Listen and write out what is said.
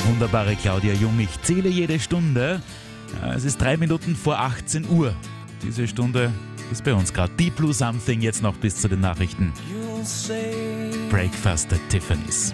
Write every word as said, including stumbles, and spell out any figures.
wunderbare Claudia Jung. Ich zähle jede Stunde. Es ist drei Minuten vor achtzehn Uhr. Diese Stunde ist bei uns gerade Deep Blue Something, jetzt noch bis zu den Nachrichten. Breakfast at Tiffany's.